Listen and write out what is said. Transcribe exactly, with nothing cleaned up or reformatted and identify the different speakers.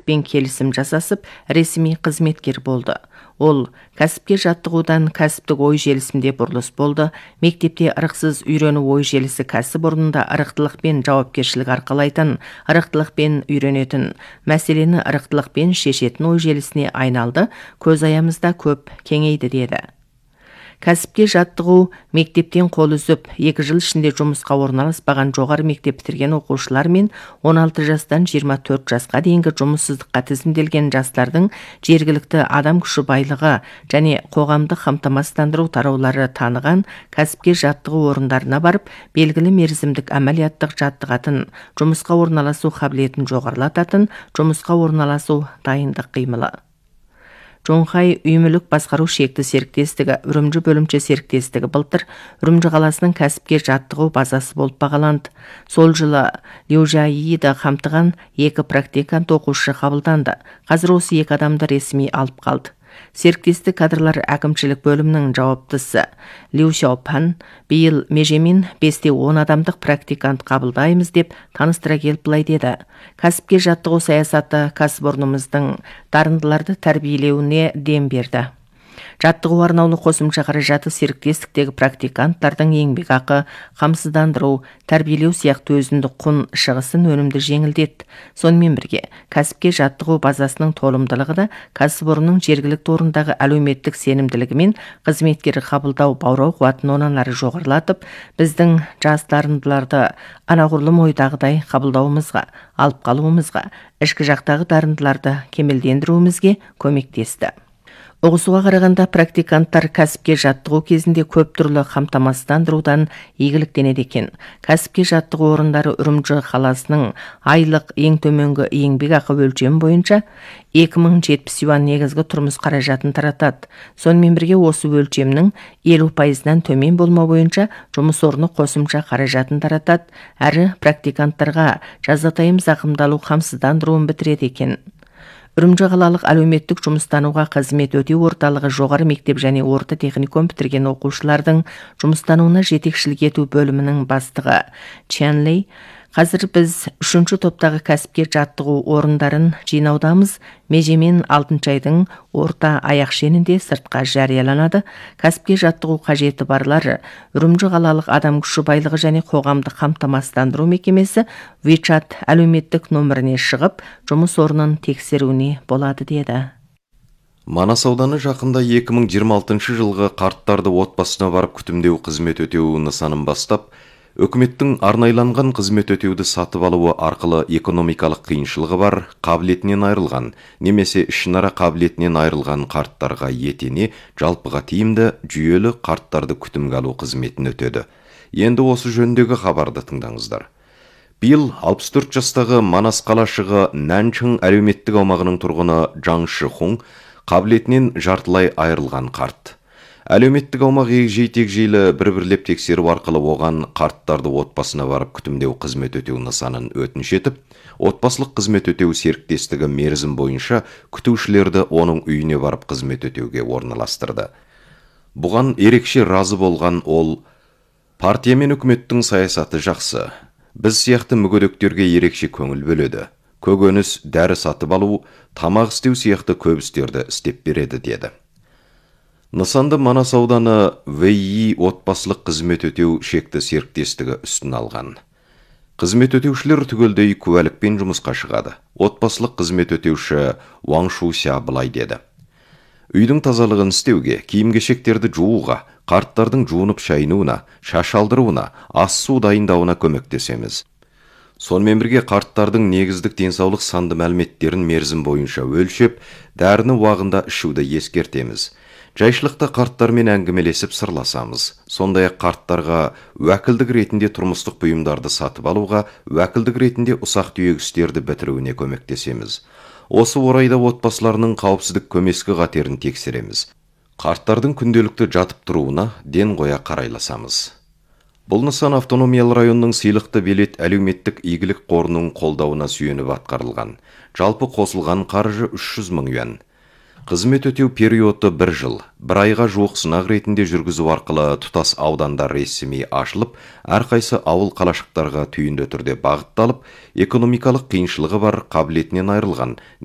Speaker 1: әкімшілікпен келісім жасасып, ресми қызметкер болды. Ол кәсіпке жаттығудан кәсіптік ой желісінде бұрылыс болды. Мектепте ырықсыз үйрену ой желісі кәсіп орнында ырықтылықпен жауапкершілік арқалайтын, ырықтылықпен үйренетін, мәселені ырықтылықпен шешетін ой желісіне айналды, көз аямызда көп кеңейді деді. Кәсіпке жаттығу мектептен қол үзіп, екі жыл ішінде жұмысқа орналаспаған жоғары мектеп бітірген оқушылар мен он алты жастан жиырма төрт жасқа дейінгі жұмыссыздыққа тізімделген жастардың жергілікті адам күші байлығы және қоғамдық қамтамасыздандыру тараулары таныған кәсіпке жаттығу орындарына барып, белгілі мерзімдік әмәлияттық жаттығатын, жұмысқа орналасу қабілетін жоғарылататын, жұмысқа орналасу дайындық қимылы. Жоңхай үймілік басқару шекті серіктестігі, Үрімжі бөлімше серіктестігі былтыр Үрімжі қаласының кәсіпке жаттығу базасы болып бағаланды. Сол жылы Леужайиді қамтыған екі практикант оқушы қабылданды. Қазір осы екі адамды ресми алып қалды. Серіктестік кадрлар әкімшілік бөлімінің жауаптысы Лю Сяопан биыл межемен бесте он адамдық практикант қабылдаймыз деп таныстыра келіп былай деді. Кәсіпке жаттығу саясаты кәсіпорнымыздың дарындыларды тәрбиелеуіне дем берді. Жаттығу арнаулы қосымша қаражаты серіктестіктегі практиканттардың еңбекақы, қамсыздандыру, тәрбиелеу сияқты өзіндік құн шығысын өнімді жеңілдетті. Сонымен бірге, кәсіпке жаттығу базасының толымдылығы да кәсіпорынның жергілікті орындағы әлеуметтік сенімділігі мен қызметкері қабылдау баурау қуатын онан ары жоғарылатып, біздің жас дарындыларды анағұрлым ойдағыдай қабылдауымызға, алып қалуымызға, ішкі жақтағы дарындыларды кемелдендіруімізге көмектесті. Ұғысуға қарағанда практиканттар кәсіпке жаттығу кезінде көп түрлі қамтамасыздандырудан игіліктенеді екен. Кәсіпке жаттығу орындары Үрімжі қаласының айлық ең төменгі еңбекақы өлшемі бойынша екі мың жетпіс юан негізгі тұрмыс қаражатын таратады. Сонымен бірге осы өлшемнің елу пайызынан төмен болмау бойынша жұмыс орны қосымша қаражатын таратады, әрі практиканттарға жазатайым зақымдалу қамсыздандыруын бітіреді екен. Үрімжі қалалық әлеуметтік жұмыстануға қызмет өтеу орталығы жоғары мектеп және орта техникум бітірген оқушылардың жұмыстануына жетекшілік ету бөлімінің бастығы Чанлей: қазір біз үшінші топтағы кәсіпке жаттығу орындарын жинаудамыз. Межемен алтыншы айдың орта аяқ шенінде сыртқа жарияланады. Кәсіпке жаттығу қажеті барлар Үрімжі қалалық адам күші байлығы және қоғамдық қамтамасыздандыру мекемесі WeChat әлеуметтік нөміріне шығып, жұмыс орнын тексеруіне болады деді.
Speaker 2: Манас ауданы жақында екі мың жиырма алтыншы жылғы қарттарды отбасына барып күтімдеу қызмет өтеу нысанын бастап, өкіметтің арнайланған қызмет өтеуді сатып алуы арқылы экономикалық қиыншылығы бар, қабілетінен айырылған, немесе ішінара қабілетінен айырылған қарттарға етене, жалпыға тиімді, жүйелі қарттарды күтімге алу қызметін өтеді. Енді осы жөндегі хабарды тыңдаңыздар. Биыл алпыс төрт жастағы Манас қалашығы Нанчың әлеуметтік аумағының тұрғыны Жаң Шихун қабілетінен жартылай айырылған қарт. Әлеуметтік аумақ егжей-тегжейлі бір-бірлеп тексеру арқылы оған қарттарды отбасына барып күтімдеу қызмет өтеу нысанын өтініш етіп, отбасылық қызмет өтеу серіктестігі мерзім бойынша күтушілерді оның үйіне барып қызмет өтеуге орналастырды. Бұған ерекше разы болған ол: партия мен үкіметтің саясаты жақсы. Біз сияқты мүгедектерге ерекше көңіл бөледі. Көкөніс, дәрі сатып алу, тамақ істеу сияқты көп істерді істеп береді деді. Нысанды Манас ауданы ВИ отбасылық қызмет өтеу шекті серіктестігі үстін алған. Қызмет өтеушілер түгелдей куәлікпен жұмысқа шығады. Отбасылық қызмет өтеуші Уаң Шуся былай деді: үйдің тазалығын істеуге, киім-кешектерді жууға, қарттардың жуынып шайынуына, шаш алдыруына, ас су дайындауына көмектесеміз. Сонымен бірге қарттардың негіздік денсаулық санды мәліметтерін мерзім бойынша өлшеп, дәріні уағында ішуді ескертеміз. Жайшылықта қарттармен әңгімелесіп сырласамыз. Сондай-ақ қарттарға уәкілдік ретінде тұрмыстық бұйымдарды сатып алуға, уәкілдік ретінде ұсақ түйек істерді бітіруіне көмектесеміз. Осы орайда отбасыларының қауіпсіздік көмескі қатерін тексереміз. Қарттардың күнделікті жатып тұруына ден қоя қарайласамыз. Бұл нысан автономиялы районның сыйлықты билет әлеуметтік игілік қорының қолдауына сүйеніп атқарылған. Жалпы қосылған қаржы үш жүз мың юан. Қызмет өтеу периоды бір жыл, бір айға жуық сынақ ретінде жүргізу арқылы тұтас аудандар ресми ашылып, әрқайсы ауыл қалашықтарға түйінді түрде бағытталып, экономикалық қиыншылығы бар, қабілетінен айырылған